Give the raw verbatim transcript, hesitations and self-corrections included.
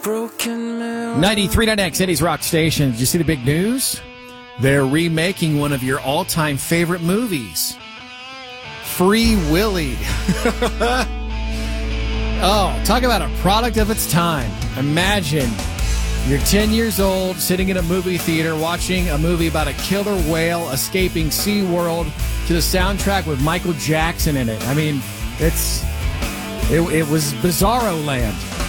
ninety-three point nine X, Eddie's Rock Station. Did you see the big news? They're remaking one of your all-time favorite movies, Free Willy. Oh, talk about a product of its time. Imagine you're ten years old, sitting in a movie theater, watching a movie about a killer whale escaping SeaWorld to the soundtrack with Michael Jackson in it. I mean, it's it, it was Bizarro Land.